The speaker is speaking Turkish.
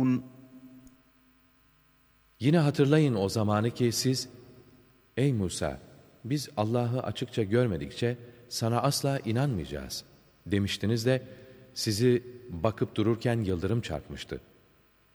يعلمون. Yine hatırlayın o zamanı ki siz, ey Musa, biz Allah'ı açıkça görmedikçe sana asla inanmayacağız demiştiniz de sizi bakıp dururken yıldırım çarpmıştı.